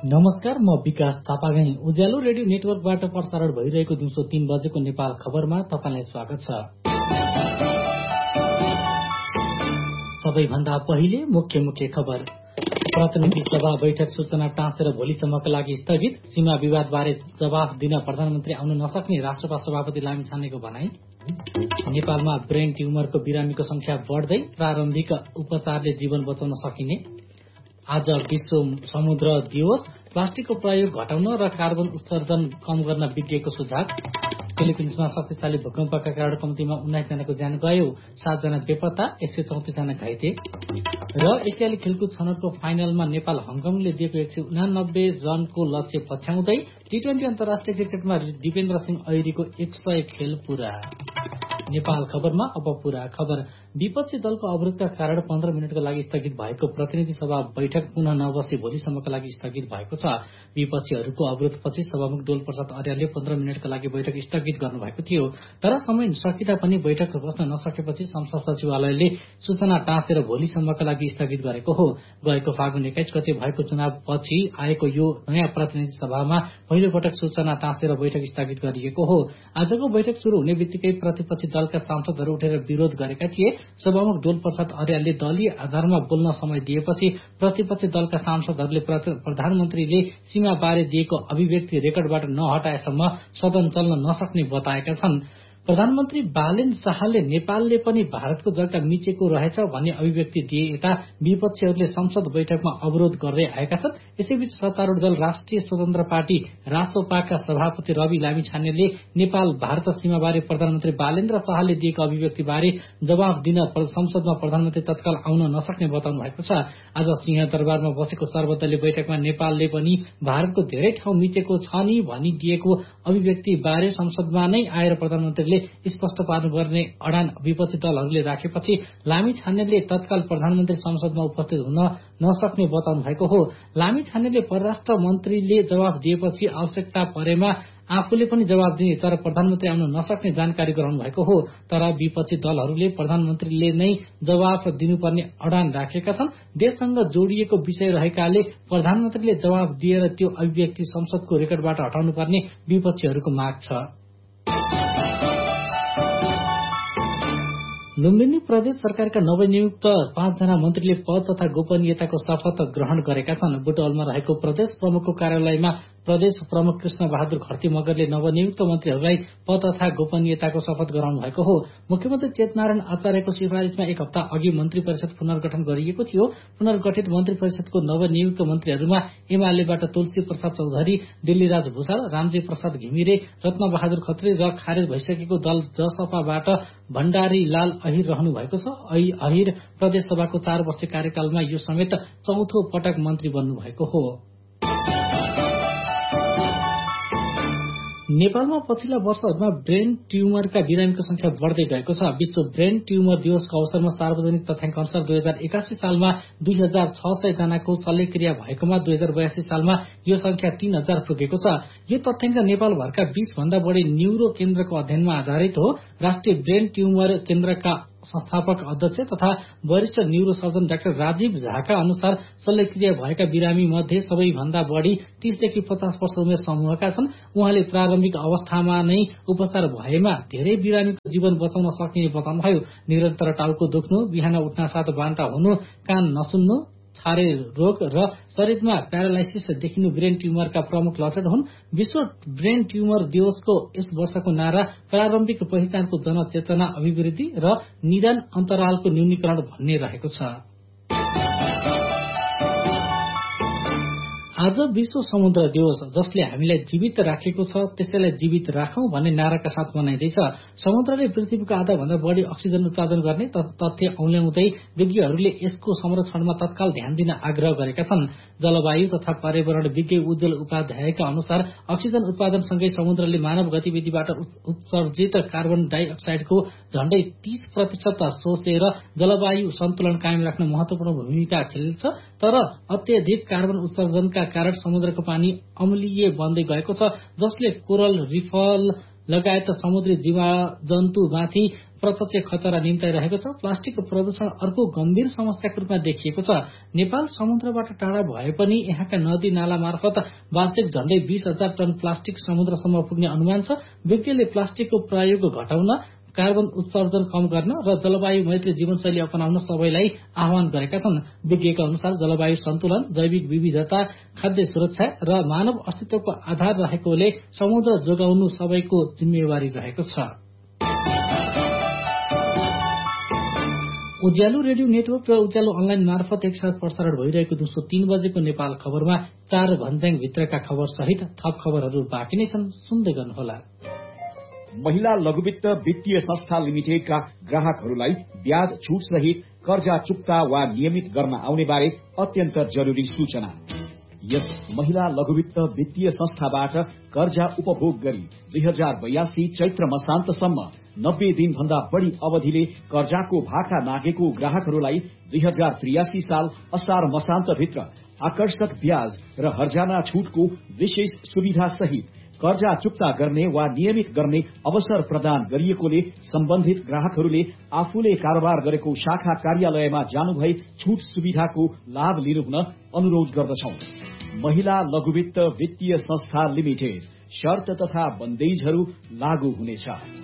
नमस्कार, म विकास थापागाई। उज्यालो रेडियो नेटवर्कबाट प्रसारण भइरहेको दिउँसो 3 बजेको नेपाल खबरमा तपाईलाई स्वागत छ। सबैभन्दा पहिले मुख्य खबर। प्रतिनिधि सभा बैठक सूचना टाँसेर भोलिसम्मका लागि स्थगित। सीमा विवादबारे जवाफ दिन प्रधानमन्त्री आउन नसक्ने राष्ट्रपा सभापति लामिछानेको भनाई। नेपालमा ब्रेन ट्युमरको बिरामीको संख्या बढ्दै, प्रारम्भिक उपचारले जीवन बचाउन सकिने। आज विश्व समुद्र दिवस। प्लास्टिकको प्रयोग घटाउन र कार्बन उत्सर्जन कम गर्न विज्ञको सुझाव। फिलिपिन्समा शक्तिशाली भूकम्पका कारण कम्तीमा 19 जनाको ज्यान गयो, 7 जना बेपत्ता, 134 जना घाइते। र एसियाली खेलकुद छनौटको फाइनलमा नेपाल हङकङले दिएको 189 रनको लक्ष्य पछ्याउँदै टी20 अन्तर्राष्ट्रिय क्रिकेटमा दिपेन्द्र सिंह ऐरीको 100 खेल पूरा। नेपाल खबरमा अब पूरा खबर। विपक्षी दलको अवरोधका कारण 15 मिनटका लागि स्थगित भएको प्रतिनिधि सभा बैठक पुनः नबसी भोलिसम्मका लागि स्थगित भएको छ। विपक्षीहरूको अवरोधपछि सभामुख डोल प्रसाद अर्यालले 15 मिनटका लागि बैठक स्थगित गर्नुभएको थियो। तर समय सकिँदा पनि बैठक बस्न नसकेपछि संसद सचिवालयले सूचना टाँसेर भोलिसम्मका लागि स्थगित गरेको हो। गएको फागुन 21 गते भएको चुनावपछि आएको यो नयाँ प्रतिनिधि सभामा पहिलोपटक सूचना टाँसेर बैठक स्थगित गरिएको हो। आजको बैठक शुरू हुने बित्तिकै प्रतिपक्षी दलका सांसदहरू उठेर विरोध गरेका थिए। सभामुख डोल प्रसाद अर्यालले दलीय आधारमा बोल्न समय दिएपछि प्रतिपक्षी दलका सांसदहरूले प्रधानमन्त्रीले सीमाबारे दिएको अभिव्यक्ति रेकर्डबाट नहटाएसम्म सदन चल्न नसक्ने बताएका छन्। प्रधानमन्त्री बालेन शाहले नेपालले पनि भारतको जग्गा मिचेको रहेछ भन्ने अभिव्यक्ति दिए यता विपक्षीहरूले संसद बैठकमा अवरोध गर्दै आएका छन्। यसैबीच सत्तारूढ दल राष्ट्रिय स्वतन्त्र पार्टी रासोपाका सभापति रवि लामिछानेले नेपाल भारत सीमाबारे प्रधानमन्त्री बालेन्द्र शाहले दिएको अभिव्यक्तिबारे जवाफ दिन संसदमा प्रधानमन्त्री तत्काल आउन नसक्ने बताउनु भएको छ। आज सिंहदरबारमा बसेको सर्वदलीय बैठकमा नेपालले पनि भारतको धेरै ठाउँ मिचेको छ नि भनी दिएको अभिव्यक्तिबारे संसदमा नै आएर प्रधानमन्त्रीले स्पष्ट पार्नुपर्ने अडान विपक्षी दलहरूले राखेपछि लामिछानेले तत्काल प्रधानमन्त्री संसदमा उपस्थित हुन नसक्ने बताउनु भएको हो। लामिछानेले परराष्ट्र मन्त्रीले जवाफ दिएपछि आवश्यकता परेमा आफूले पनि जवाब दिने तर प्रधानमन्त्री आउन नसक्ने जानकारी गराउनु भएको हो। तर विपक्षी दलहरूले प्रधानमन्त्रीले नै जवाफ दिनुपर्ने अडान राखेका छन्। देशसँग जोडिएको विषय रहेकाले प्रधानमन्त्रीले जवाब दिएर त्यो अभिव्यक्ति संसदको रेकर्डबाट हटाउनुपर्ने विपक्षीहरूको माग छ। लुम्बिनी प्रदेश सरकारका नवनियुक्त 5 जना मन्त्रीले पद तथा गोपनीयताको शपथ ग्रहण गरेका छन्। बुटवलमा रहेको प्रदेश प्रमुखको कार्यालयमा प्रदेश प्रमुख कृष्ण बहादुर खर्ती मगरले नवनियुक्त मन्त्रीहरूलाई पद तथा गोपनीयताको शपथ गराउनु भएको हो। मुख्यमन्त्री चेतनारायण आचार्यको सिफारिशमा 1 हप्ता अघि मन्त्री परिषद पुनर्गठन गरिएको थियो। पुनर्गठित मन्त्री परिषदको नवनियुक्त मन्त्रीहरूमा एमालेबाट तुलसी प्रसाद चौधरी, दिल्लीराज भूषाल, रामजी प्रसाद घिमिरे, रत्न बहादुर खत्री र खारेज भइसकेको दल जसपाबाट भण्डारी लाल अहिर रहनु भएको छ। अहिर प्रदेश सभाको 4 वर्ष कार्यकालमा यो समेत चौथो पटक मन्त्री बन्नु भएको हो। नेपालमा पछिल्ला वर्षहरूमा ब्रेन ट्युमरका बिरामीको संख्या बढ्दै गएको छ। विश्व ब्रेन ट्युमर दिवसको अवसरमा सार्वजनिक तथ्याङ्क अनुसार 2081 सालमा 2600 जनाको शल्यक्रिया भएकोमा 2082 सालमा यो संख्या 3000 पुगेको छ। यो तथ्याङ्क नेपालभरका 20 भन्दा बढी न्यूरो केन्द्रको अध्ययनमा आधारित हो। राष्ट्रिय ब्रेन ट्युमर केन्द्रका संस्थापक अध्यक्ष तथा वरिष्ठ न्यूरो सर्जन डाक्टर राजीव झाका अनुसार शल्यक्रिया भएका बिरामी मध्ये सबैभन्दा बढी 30 देखि 50 वर्ष उमेर समूहका छन्। उहाँले प्रारम्भिक अवस्थामा नै उपचार भएमा धेरै बिरामीको जीवन बचाउन सकिने बताउनुभयो। निरन्तर टाउको दुख्नु, बिहान उठ्नासाथ बान्ता हुनु, कान नसुन्नु, छारे रोग र शरीरमा प्यारालाइसिस देखिनु ब्रेन ट्युमरका प्रमुख लक्षण हुन्। विश्व ब्रेन ट्युमर दिवसको यस वर्षको नारा प्रारम्भिक पहिचानको जनचेतना अभिवृद्धि र निदान अन्तरालको न्यूनीकरण भन्ने रहेको छ। आज विश्व समुद्र दिवस, जसले हामीलाई जीवित राखेको छ त्यसैलाई जीवित राखौं भन्ने नाराका साथ मनाइँदैछ। समुद्रले पृथ्वीको आधा भन्दा बढी अक्सिजन उत्पादन गर्ने तथ्य औल्याउँदै विज्ञहरूले यसको संरक्षणमा तत्काल ध्यान दिन आग्रह गरेका छन्। जलवायु तथा पर्यावरण विज्ञ उज्जवल उपाध्यायका अनुसार अक्सिजन उत्पादनसँगै समुद्रले मानव गतिविधिबाट उत्सर्जित कार्बन डाइअक्साइडको झण्डै 30% सोचेर जलवायु सन्तुलन कायम राख्न महत्वपूर्ण भूमिका खेल्छ। तर अत्यधिक कार्बन उत्सर्जनका कारण समुद्रको पानी अम्लीय बन्दै गएको छ, जसले कोरल रिफल लगायत समुद्री जीवजन्तुमाथि प्रत्यक्ष खतरा निम्ताइरहेको छ। प्लास्टिकको प्रदूषण अर्को गम्भीर समस्याको रूपमा देखिएको छ। नेपाल समुद्रबाट टाढा भए पनि यहाँका नदी नाला मार्फत वार्षिक झण्डै 20,000 टन प्लास्टिक समुद्रसम्म पुग्ने अनुमान छ। व्यक्तिले प्लास्टिकको प्रयोग घटाउन, कार्बन उत्सर्जन कम गर्न र जलवायु मैत्री जीवनशैली अपनाउन सबैलाई आह्वान गरेका छन्। विज्ञका अनुसार जलवायु सन्तुलन, जैविक विविधता, खाद्य सुरक्षा र मानव अस्तित्वको आधार रहेकोले समुद्र जोगाउनु सबैको जिम्मेवारी रहेको छ। उज्यालो रेडियो नेटवर्क र उज्यालो अनलाइन मार्फत एकसाथ प्रसारण भइरहेको दिउँसो 3 बजेको नेपाल खबरमा 4 भन्ज्याङ भित्रका खबर सहित थप खबरहरू बाँकी नै छन्, सुन्दै गर्नुहोला। महिला लघुवित्त वित्तीय संस्था लिमिटेडका ग्राहकहरूलाई ब्याज छूट सहित कर्जा चुक्ता वा नियमित गर्न आउने बारे अत्यन्त जरुरी सूचना। यस महिला लघुवित्त वित्तीय संस्थाबाट कर्जा उपभोग गरी 2082 चैत्र मसान्तसम्म 90 दिन भन्दा बढ़ी अवधिले कर्जाको भाका नागेको ग्राहकहरूलाई 2083 साल असार मसान्तभित्र आकर्षक ब्याज र हर्जाना छूटको विशेष सुविधा सहित कर्जा चुक्ता गर्ने वा नियमित गर्ने अवसर प्रदान गरिएकोले सम्बन्धित ग्राहकहरूले आफूले कारोबार गरेको शाखा कार्यालयमा जानुभई छूट सुविधाको लाभ लिनुहुन अनुरोध गर्दछौं। महिला लघुवित्त वित्तीय संस्था लिमिटेड, शर्त तथा बन्देजहरू लागू हुनेछ।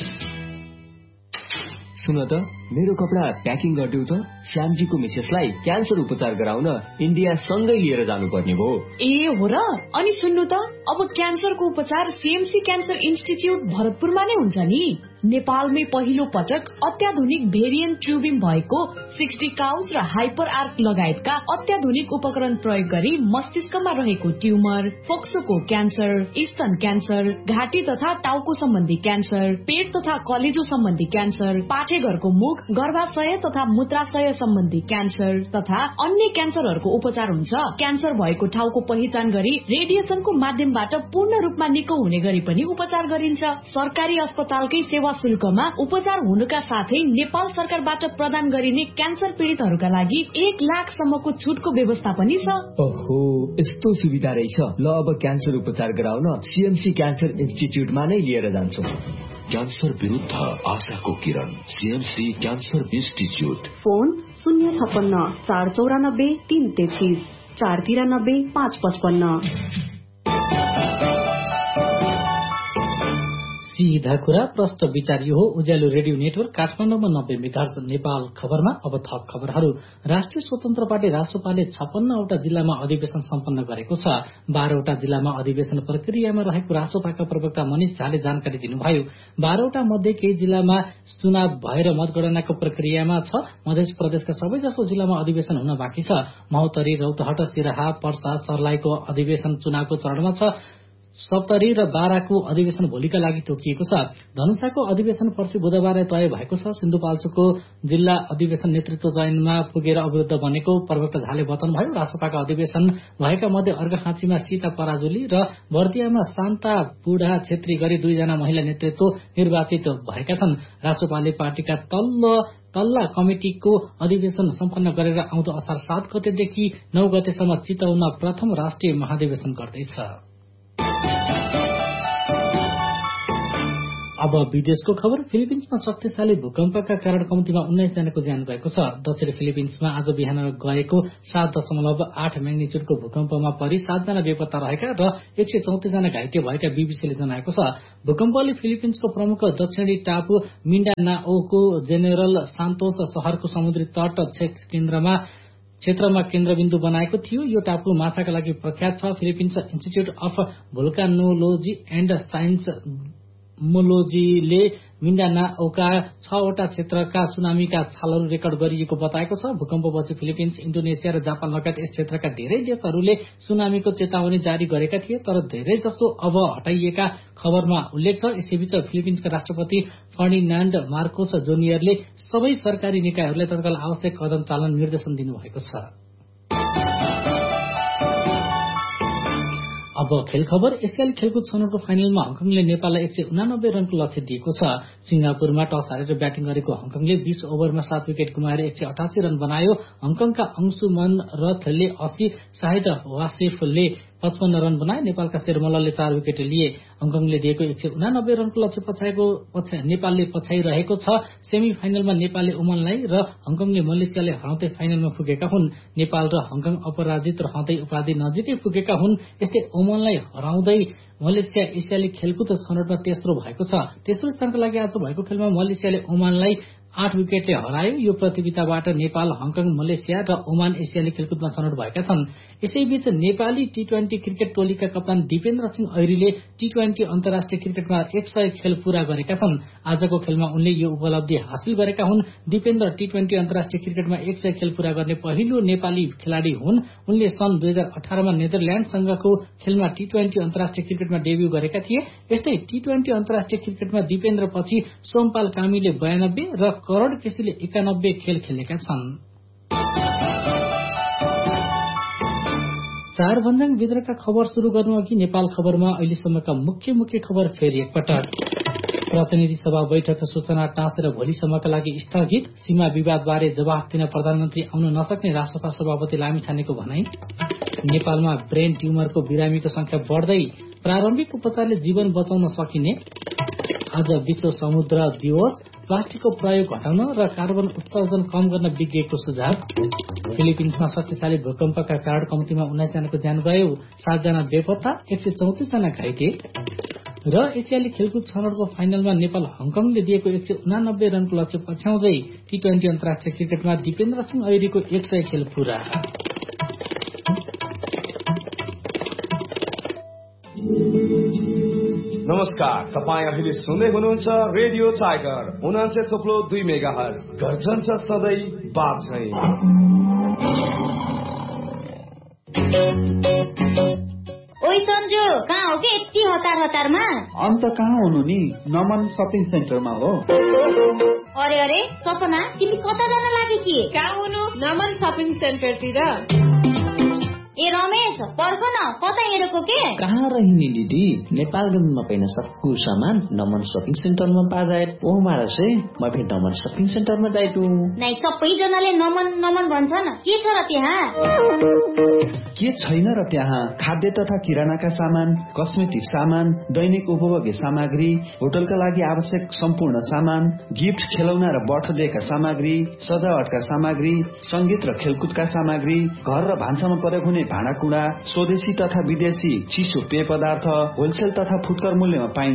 सुन त, मेरो कपडा प्याकिङ गरिदेऊ त। श्यामजीको मिसेसलाई क्यान्सर उपचार गराउन इन्डिया सँगै लिएर जानुपर्ने भयो। ए हो र? अनि सुन्नु त, अब क्यान्सरको उपचार सीएमसी क्यान्सर इन्स्टिच्युट भरतपुरमा नै हुन्छ नि। नेपालमै पहिलो पटक अत्याधुनिक भेरिएन्ट ट्युबिङ भएको 60 काउज र हाइपर आर्क लगायतका अत्याधुनिक उपकरण प्रयोग गरी मस्तिष्कमा रहेको ट्युमर, फोक्सोको क्यान्सर, स्तन क्यान्सर, घाँटी तथा टाउको सम्बन्धी क्यान्सर, पेट तथा कलेजो सम्बन्धी क्यान्सर, पाठेघरको मुख, गर्भाशय तथा मूत्राशय सम्बन्धी क्यान्सर तथा अन्य क्यान्सरहरूको उपचार हुन्छ। क्यान्सर भएको ठाउँको पहिचान गरी रेडिएसनको माध्यमबाट पूर्ण रूपमा निको हुने गरी पनि उपचार गरिन्छ। सरकारी अस्पतालकै सेवा शुल्कमा उपचार हुनुका साथै नेपाल सरकारबाट प्रदान गरिने क्यान्सर पीड़ितहरूका लागि 1 लाखसम्मको छुटको व्यवस्था पनि छ। ओहो, यस्तो सुविधा रहेछ। ल, अब क्यान्सर उपचार गराउन सीएमसी क्यान्सर इन्स्टिच्युटमा नै लिएर जान्छु। क्यान्सर विरुद्ध आशाको किरण, सीएमसी क्यान्सर इन्स्टिच्युट। फोन 056 494 333 493 555। सीधा कुरा प्रष्ट विचार यो हो। उज्यालो रेडियो नेटवर्क काठमाडौँमा 90 मेगाहर्ज। नेपाल खबरमा अब थप खबरहरू। राष्ट्रिय स्वतन्त्र पार्टी रासोपाले 56 वटा जिल्लामा अधिवेशन सम्पन्न गरेको छ। 12 वटा जिल्लामा अधिवेशन प्रक्रियामा रहेको रासोपाका प्रवक्ता मनिष झाले जानकारी दिनुभयो। 12 वटा मध्ये केही जिल्लामा चुनाव भएर मतगणनाको प्रक्रियामा छ। मध्य प्रदेशका सबैजसो जिल्लामा अधिवेशन हुन बाँकी छ। महोत्तरी, रौतहट, सिराहा, पर्सा, सर्लाहीको अधिवेशन चुनावको चरणमा छ। सप्तरी र बाराको अधिवेशन भोलिका लागि तोकिएको छ। धनुषाको अधिवेशन पर्सि बुधबार तय भएको छ। सिन्धुपाल्चोकको जिल्ला अधिवेशन नेतृत्व चयनमा पुगेर अवरुद्ध बनेको प्रवक्ता झाले बताउनुभयो। रासोपाका अधिवेशन भएका मध्ये अर्घाखाँचीमा सीता पराजुली र बर्दियामा शान्ता बुढा छेत्री गरी 2 जना महिला नेतृत्व निर्वाचित भएका छन्। रासोपाले पार्टीका तल्ला कमिटिको अधिवेशन सम्पन्न गरेर आउँदो असार 7 गतेदेखि 9 गतेसम्म चितवनमा प्रथम राष्ट्रिय महाधिवेशन गर्दैछ। अब विदेशको खबर। फिलिपिन्समा शक्तिशाली भूकम्पका कारण कम्तीमा 19 जनाको ज्यान गएको छ। दक्षिण फिलिपिन्समा आज बिहान गएको 7.8 म्याग्निच्युडको भूकम्पमा परि 7 जना बेपत्ता रहेका र 134 जना घाइते भएका बीबीसीले जनाएको छ। भूकम्पले फिलिपिन्सको प्रमुख दक्षिणी टापु मिन्डानाओको जेनेरल सान्तोस शहरको समुद्री तट क्षेत्रमा केन्द्रबिन्दु बनाएको थियो। यो टापु माछाका लागि प्रख्यात छ। फिलिपिन्स इन्स्टिच्युट अफ भुल्कानोलोजी एण्ड साइन्समोलोजीले मिन्डानाओका 6 वटा क्षेत्रका सुनामीका छालहरू रेकर्ड गरिएको बताएको छ। भूकम्पपछि फिलिपिन्स, इन्डोनेसिया र जापान लगायत यस क्षेत्रका धेरै देशहरूले सुनामीको चेतावनी जारी गरेका थिए, तर धेरै जसो अब हटाइएका खबरमा उल्लेख छ। यसैबीच फिलिपिन्सका राष्ट्रपति फर्डिनान्ड मार्कोस जोनियरले सबै सरकारी निकायहरूलाई तत्काल आवश्यक कदम चाल्न निर्देशन दिनुभएको छ। अब खेल खबर। एसियाली खेलकुद छनौटको फाइनलमा हङकङले नेपाललाई 189 रनको लक्ष्य दिएको छ। सिंगापुरमा टस हारेर ब्याटिङ गरेको हङकङले 20 ओभरमा 7 विकेट गुमाएर 188 रन बनायो। हङकङका अंशुमन रथले 80, शाहिद वासिफले 55 रन बनाए। नेपालका शेरमल्लले 4 विकेट लिए। हङकङले दिएको 189 रनको लक्ष्य नेपालले पछ्याइरहेको छ। सेमी फाइनलमा नेपालले ओमानलाई र हङकङले मलेसियाले हराउँदै फाइनलमा पुगेका हुन्। नेपाल र हङकङ अपराजित रहँदै उपाधि नजिकै पुगेका हुन्। यस्तै ओमानलाई हराउँदै मलेसिया एसियाली खेलकुद छनौटमा तेस्रो भएको छ। तेस्रो स्थानको लागि आज भएको खेलमा मलेसियाले ओमानलाई 8 विकेटले हरायो। यो प्रतियोगिताबाट नेपाल, हङकङ, मलेसिया र ओमान एसियाली खेलकुदमा छनौट भएका छन्। यसैबीच नेपाली टी20 क्रिकेट टोलीका कप्तान दिपेन्द्र सिंह ऐरीले टी20 अन्तर्राष्ट्रिय क्रिकेटमा 100 खेल पूरा गरेका छन्। आजको खेलमा उनले यो उपलब्धि हासिल गरेका हुन्। दिपेन्द्र टी20 अन्तर्राष्ट्रिय क्रिकेटमा 100 खेल पूरा गर्ने पहिलो नेपाली खेलाड़ी हुन्। उनले सन् 2018 मा नेदरल्याण्डसँगको खेलमा टी20 अन्तर्राष्ट्रिय क्रिकेटमा डेब्यू गरेका थिए। यस्तै टी20 अन्तर्राष्ट्रिय क्रिकेटमा दिपेन्द्र पछि सोमपाल कामीले 92 र करोड केसीले 91 खेल खेलेका छन्। 4 भन्ज्याङ भित्रका खबर शुरू गर्नु अघि नेपाल खबरमा अहिलेसम्मका मुख्य खबर फेरि एकपटक। प्रतिनिधि सभा बैठक सूचना टाँसेर भोलिसम्मका लागि स्थगित। सीमा विवादबारे जवाफ दिन प्रधानमन्त्री आउन नसक्ने राष्ट्रसभा सभापति लामिछानेको भनाई। नेपालमा ब्रेन ट्युमरको बिरामीको संख्या बढ्दै, प्रारम्भिक उपचारले जीवन बचाउन सकिने। आज विश्व समुद्र दिवस। प्लास्टिकको प्रयोग घटाउन र कार्बन उत्सर्जन कम गर्न विज्ञको सुझाव। फिलिपिन्समा शक्तिशाली भूकम्पका कारण कम्तीमा 19 जनाको ज्यान गयो। 7 जना बेपत्ता, 134 जना घाइते। र एसियाली खेलकुद छनौटको फाइनलमा नेपाल हङकङले दिएको 189 रनको लक्ष्य पछ्याउँदै टी20 अन्तर्राष्ट्रिय क्रिकेटमा दिपेन्द्र सिंह ऐरीको 100 खेल पूरा। नमस्कार, तपाईँ अहिले सुन्दै हुनुहुन्छ रेडियो टाइगर 89.2 मेगाहर्ज। गर्जन छ सधैँ बात चाहिँ। ओइ सन्जु, कहाँ हो के यति हतारमा? अन्त कहाँ हुनु नि, नमन सपिङ सेन्टरमा हो। अरे सपना, तिमी कता जान लागि कि? कहाँ हुनु? नमन सपिङ सेन्टरतिर। ए रमेश, पर्ख न, कता हेरेको के? कहाँ रहिनी दिदी, नेपालगञ्जमा पाइन सक्कु सामान नमन सपिङ सेन्टरमा पाए ओ मारसे म फेरि नमन सपिङ सेन्टरमा जाइटु। नै सबैजनाले नमन भन्छन्, के छ र त्यहाँ? के छैन र त्यहाँ? खाद्य तथा किरानाका सामान, कस्मेटिक सामान, दैनिक उपभोग्य सामग्री, होटलका लागि आवश्यक सम्पूर्ण सामान, गिफ्ट, खेलौना र बर्थडेका सामग्री, सजावटका सामग्री, संगीत र खेलकुदका सामग्री, घर र भान्सामा प्रयोग हुने भाँडाकुँडा, स्वदेशी तथा विदेशी चिसो पेय पदार्थ होलसेल तथा फुटकर मूल्यमा पाइन्छ।